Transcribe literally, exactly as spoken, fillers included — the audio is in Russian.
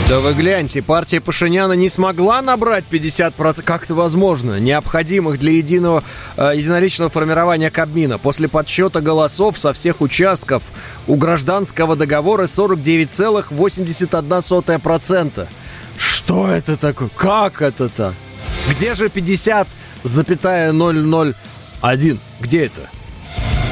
Да вы гляньте, партия Пашиняна не смогла набрать пятьдесят процентов. Как это возможно? Необходимых для единого э, единоличного формирования Кабмина. После подсчета голосов со всех участков у гражданского договора сорок девять целых восемьдесят одна сотая процента. Что это такое? Как это так? Где же пятьдесят целых ноль ноль один? Где это?